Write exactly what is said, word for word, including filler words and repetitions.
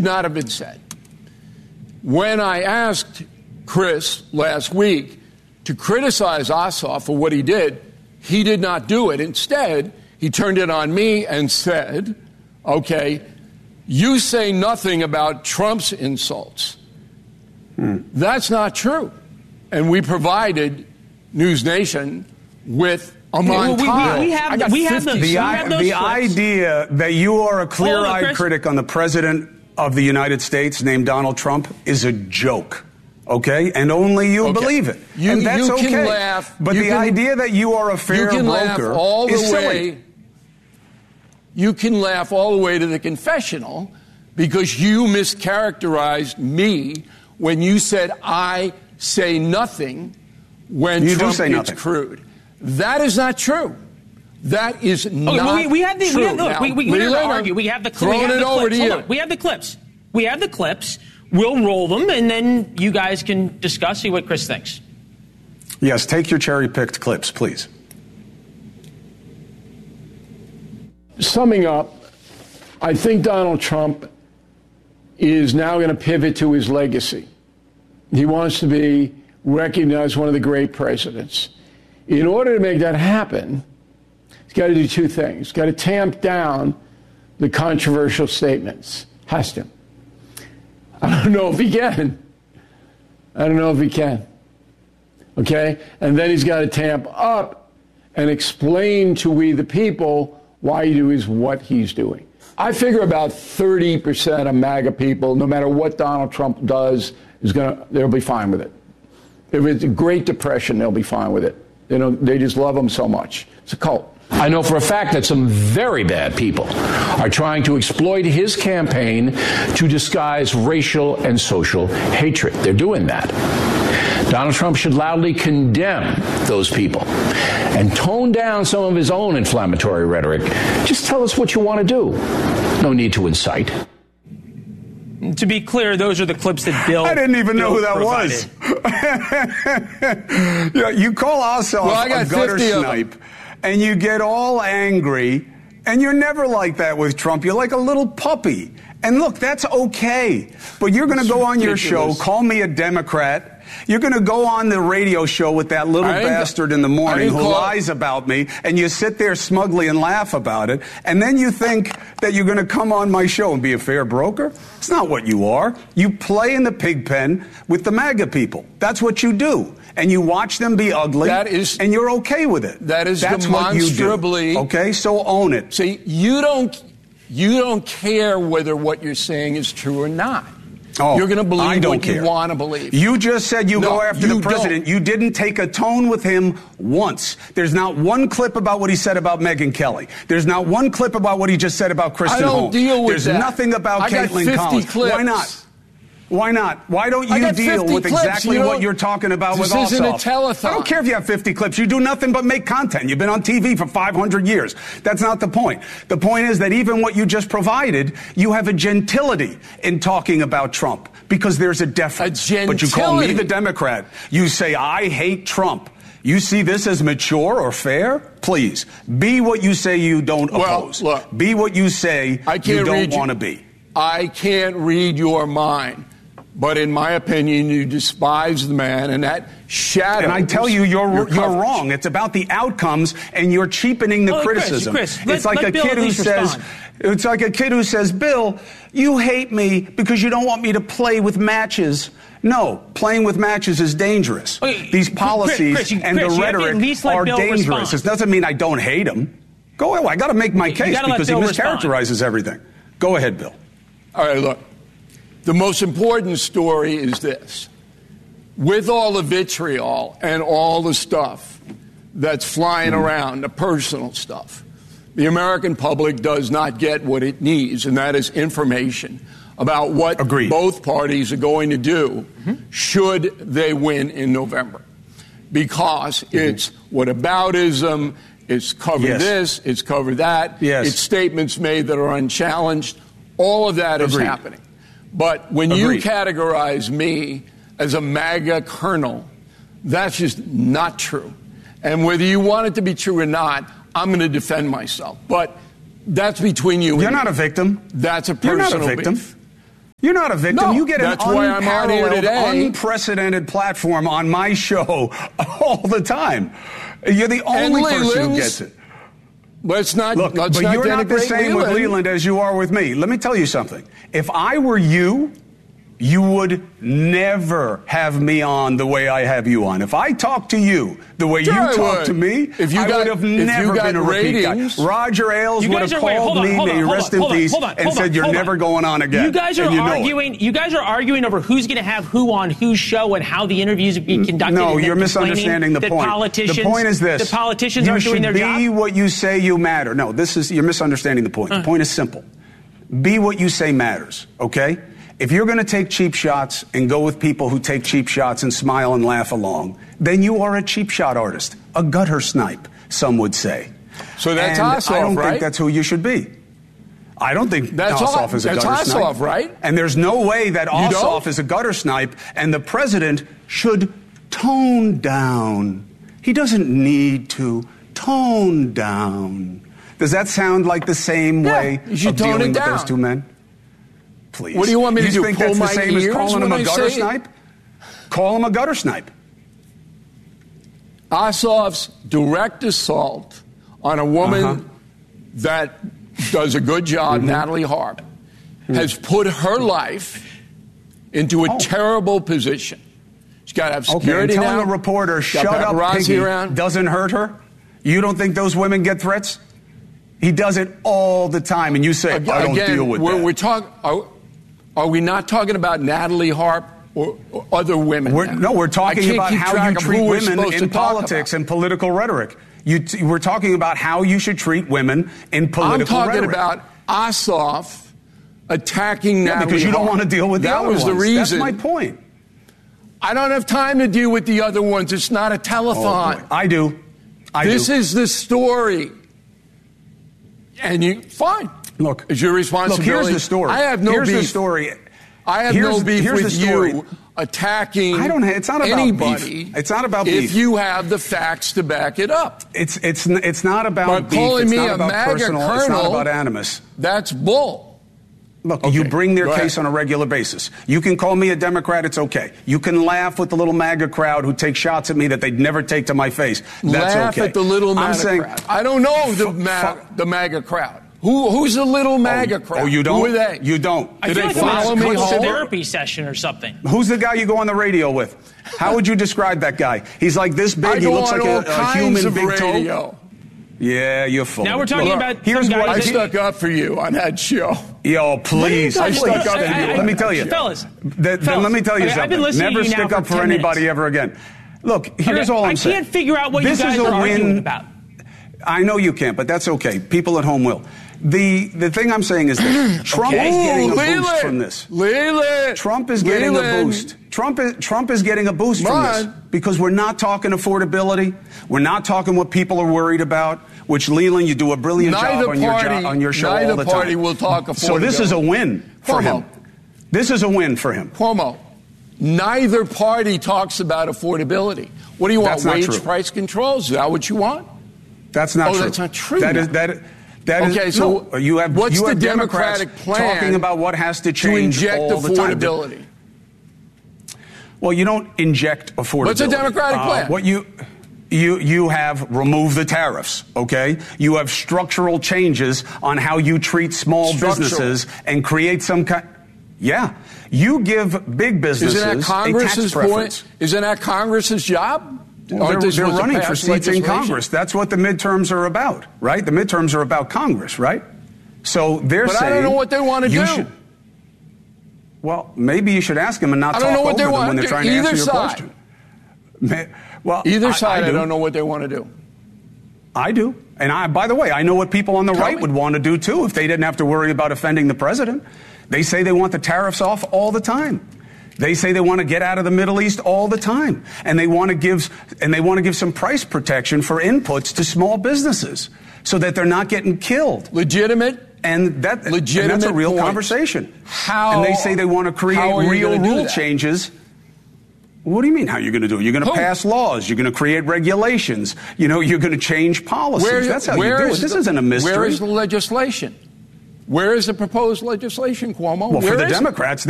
not have been said. When I asked Chris last week to criticize Ossoff for what he did, he did not do it. Instead, he turned it on me and said, okay, you say nothing about Trump's insults. Hmm. That's not true. And we provided News Nation with a montage. Well, we, we, we have, we have the, the, we have those the clips. idea that you are a clear-eyed on, critic on the president of the United States named Donald Trump is a joke. Okay? And only you okay. believe it. You, and that's you okay. Can laugh, but the can, idea that you are a fair you can broker laugh all the is way, silly. You can laugh all the way to the confessional because you mischaracterized me when you said I say nothing when you Trump do say gets nothing. crude. That is not true. That is not okay, well, we, we have the, true. We have, look, now, we, we, we Leland, don't argue. We have the, throwing we have it the over clips. to Hold you. on. We have the clips. We have the clips. We'll roll them, and then you guys can discuss, see what Chris thinks. Yes, take your cherry-picked clips, please. Summing up, I think Donald Trump is now going to pivot to his legacy. He wants to be recognized one of the great presidents. In order to make that happen, he's got to do two things. He's got to tamp down the controversial statements. Has to. I don't know if he can. I don't know if he can. Okay? And then he's got to tamp up and explain to we the people why he does what he's doing. I figure about thirty percent of MAGA people, no matter what Donald Trump does, is gonna they'll be fine with it. If it's a Great Depression, they'll be fine with it. You know, they just love him so much. It's a cult. I know for a fact that some very bad people are trying to exploit his campaign to disguise racial and social hatred. They're doing that. Donald Trump should loudly condemn those people and tone down some of his own inflammatory rhetoric. Just tell us what you want to do. No need to incite. To be clear, those are the clips that Bill I didn't even Bill know who that provided. was. Yeah, you call Ossoff well, I got a gutter snipe, and you get all angry, and you're never like that with Trump. You're like a little puppy. And look, that's okay. But you're going to go on your show, call me a Democrat. You're going to go on the radio show with that little bastard in the morning who lies about me, and you sit there smugly and laugh about it, and then you think that you're going to come on my show and be a fair broker? It's not what you are. You play in the pig pen with the MAGA people. That's what you do. And you watch them be ugly, that is, and you're okay with it. That is That's demonstrably... what you do. Okay, so own it. See, you don't, you don't care whether what you're saying is true or not. Oh, You're going to believe I don't what care. you want to believe. You just said you no, go after you the president. Don't. You didn't take a tone with him once. There's not one clip about what he said about Megyn Kelly. There's not one clip about what he just said about Kristen I don't Holmes. deal with There's that. nothing about I got Caitlin fifty Collins. clips. Why not? Why not? Why don't you deal with clips. exactly you what you're talking about this with Ossoff? This isn't a telethon. I don't care if you have fifty clips. You do nothing but make content. You've been on T V for five hundred years. That's not the point. The point is that even what you just provided, you have a gentility in talking about Trump because there's a deference. A but you call me the Democrat. You say, I hate Trump. You see this as mature or fair? Please, be what you say you don't well, oppose. Look, be what you say I can't you don't want to you. be. I can't read your mind. But in my opinion, you despise the man, and that shadows. And I tell you, you're you're wrong. It's about the outcomes, and you're cheapening the oh, criticism. Chris, Chris, it's let, like let a Bill kid who says, respond. it's like a kid who says, Bill, you hate me because you don't want me to play with matches. No, playing with matches is dangerous. Okay, These policies Chris, Chris, and Chris, the rhetoric are Bill dangerous. respond. It doesn't mean I don't hate him. Go ahead. I got to make my you case because he mischaracterizes respond. everything. Go ahead, Bill. All right, look. The most important story is this. With all the vitriol and all the stuff that's flying mm. around, the personal stuff, the American public does not get what it needs, and that is information about what Agreed. both parties are going to do mm-hmm. should they win in November. Because mm-hmm. it's whataboutism, it's cover yes. this, it's cover that, yes. it's statements made that are unchallenged. All of that is Agreed. happening. But when Agreed. you categorize me as a MAGA colonel, that's just not true. And whether you want it to be true or not, I'm going to defend myself. But that's between you and You're me. not a victim. That's a personal You're not a victim. beef. You're not a victim. No, you get an that's why I'm on here unparalleled, today. unprecedented platform on my show all the time. You're the only And person who Leland's- gets it. Let's not. Look, let's but not you're not the denigrate same with Leland as you are with me. Let me tell you something. If I were you, you would never have me on the way I have you on. If I talk to you the way Sure you I talk would. to me, If you I got- would have if you never got been a repeat ratings- guy. Roger Ailes You would guys have are wait, called hold on, me, hold on, may he hold rest on, in hold on, peace, hold on, and hold on, said you're hold on. never going on again. You guys are And you know it. arguing. You guys are arguing over who's going to have who on whose show and how the interviews would be conducted. No, and then you're misunderstanding the that point. Politicians, the point is this: the politicians you aren't doing should their be job. what you say you matter. No, this is you're misunderstanding the point. The point is simple: be what you say matters. Okay. If you're going to take cheap shots and go with people who take cheap shots and smile and laugh along, then you are a cheap shot artist, a gutter snipe, some would say. So that's and Ossoff, I don't right? think that's who you should be. I don't think That's Ossoff all- is a that's gutter Ossoff, snipe. right? And there's no way that You don't? Ossoff is a gutter snipe, and the president should tone down. He doesn't need to tone down. Does that sound like the same Yeah, way you should of tone dealing it with those down. two men? Please. What do you want me to you do, think pull that's my the same as ears calling him when a I gutter say it? snipe? Call him a gutter snipe. Ossoff's direct assault on a woman Uh-huh. that does a good job, Mm-hmm. Natalie Harp, has put her life into a Oh. terrible position. She's got to have Okay, and security telling now. a reporter, Got shut up, paparazzi piggy, around. doesn't hurt her? You don't think those women get threats? He does it all the time, and you say, Again, I don't deal with we're, that. we're talk, are, are we not talking about Natalie Harp or, or other women? We're, now? no, we're I talking can't about keep how track you of treat who we're women supposed in to talk politics about. and political rhetoric. You t- we're talking about how you should treat women in political I'm talking rhetoric. about Ossoff attacking Yeah, Natalie because you don't Harp. want to deal with the that other was the ones. reason. That's my point. I don't have time to deal with the other ones. It's not a Oh, telethon. boy. I do. I this do. is the story. And you, fine. Look, it's your responsibility. Look, here's the story. I have no here's beef. the story. I have here's, no beef here's with the story. you attacking I don't. It's not about anybody. beef. It's not about if beef. you have the facts to back it up. It's it's it's not about But beef. calling It's me not a about MAGA personal. It's not colonel, about animus. That's bull. Look, Okay, you bring their go case ahead. on a regular basis. You can call me a Democrat, it's okay. You can laugh with the little MAGA crowd who take shots at me that they'd never take to my face. That's Laugh okay. at the little I'm MAGA saying, crowd. I don't know the, F- Ma- fu- the MAGA crowd. Who, who's the little MAGA crowd? Oh, you don't? Who are they? You don't. I Do feel they like follow I'm me in a home? therapy session or something. Who's the guy you go on the radio with? How would you describe that guy? He's like this big. I he go looks on like all a, a kinds human of big radio. toe. Yeah, you're full. Now of we're it. talking Look, about here's some what I guys he- that- stuck up for you on that show. Yo, please. What are you please. talking about? Then- I- I- let me tell you. Fellas, Then, then fellas, let me tell you okay, I've something. been listening Never to you now stick for up for ten anybody minutes. ever again. Look, here's Okay, all I'm I saying. can't figure out what this you guys is a are arguing win. about. I know you can't, but that's okay. People at home will. The the thing I'm saying is this. Trump Okay. is getting a Ooh, boost Leland. from this. Leland. Trump is getting a Leland. boost. Trump is Trump is getting a boost from this Come on. because we're not talking affordability. We're not talking what people are worried about. Which Leland, you do a brilliant Neither job on your party- job, on your show all neither the time. party will talk So this is a affordability. win for Cuomo. him. This is a win for him. Cuomo, neither party talks about affordability. What do you want? That's not Wage true. price controls? Is that what you want? That's not Oh, true. that's not true That now. is that. That is, Okay, so no, you have what's you the have Democrats Democratic plan talking about what has to to change inject all the time. affordability? Well, you don't inject affordability. What's the Democratic Uh, plan? What you you you have removed the tariffs, okay? You have structural changes on how you treat small Structural. businesses and create some kind. Yeah, you give big businesses Isn't that a tax Congress's preference. point? Isn't that Congress's job? Well, Aren't they're they they're supposed to running pass for seats in legislation? Congress. That's what the midterms are about, right? The midterms are about Congress, right? So they're But I saying don't know what they want to you do. should- well, maybe you should ask them and not I talk don't know what over they them want when to they're do. trying to Either answer your side. question. Ma- Well, Either I- side, I, I, do. don't know what they want to do. I do. And I, by the way, I know what people on the Tell right me. would want to do too if they didn't have to worry about offending the president. They say they want the tariffs off all the time. They say they want to get out of the Middle East all the time, and they want to give and they want to give some price protection for inputs to small businesses so that they're not getting killed. Legitimate. And that Legitimate and that's a real point. conversation. How- And they say they want to create how are you real gonna do rule that? changes. What do you mean? How you're going to do it? You're going to Who? pass laws. You're going to create regulations. You know, you're going to change policies. Where- That's how where you do is it. This the- isn't a mystery. Where is the legislation? Where is the proposed legislation, Cuomo? well, Where for the is it? Democrats,